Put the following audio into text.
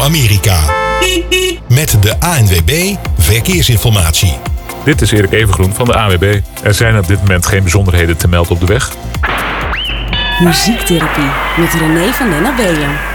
Amerika. Met de ANWB Verkeersinformatie. Dit is Erik Evengroen van de ANWB. Er zijn op dit moment geen bijzonderheden te melden op de weg. Muziektherapie met René van den Abeelen.